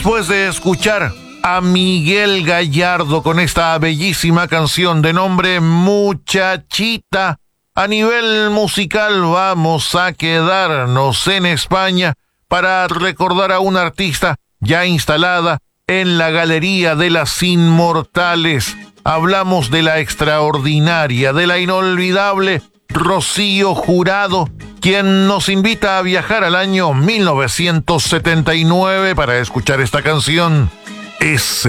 después de escuchar a Miguel Gallardo con esta bellísima canción de nombre Muchachita, a nivel musical vamos a quedarnos en España para recordar a una artista ya instalada en la Galería de las Inmortales. Hablamos de la extraordinaria, de la inolvidable Rocío Jurado, quien nos invita a viajar al año 1979 para escuchar esta canción, Ese